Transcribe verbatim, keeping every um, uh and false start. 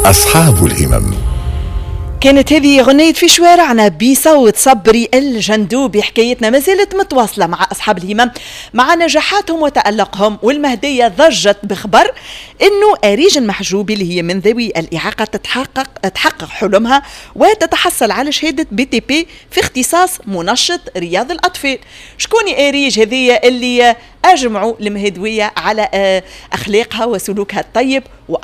أصحاب الهمم. كانت هذه أغنية في شوارعنا بصوت صبري الجندوبي. حكايتنا ما زالت متواصلة مع أصحاب الهمم، مع نجاحاتهم وتألقهم، والمهدية ضجت بخبر أنه أريج المحجوبي اللي هي من ذوي الإعاقة تتحقق تحقق حلمها وتتحصل على شهادة بي تي بي في اختصاص منشط رياض الأطفال. شكوني أريج هذه اللي أجمعوا المهدوية على أخلاقها وسلوكها الطيب